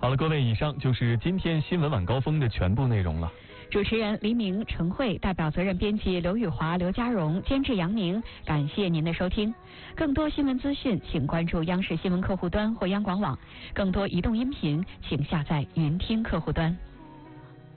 好了，各位，以上就是今天新闻晚高峰的全部内容了。 主持人黎明、陈慧，代表责任编辑刘宇华、刘家荣，监制杨宁。感谢您的收听。更多新闻资讯，请关注央视新闻客户端或央广网；更多移动音频，请下载云听客户端。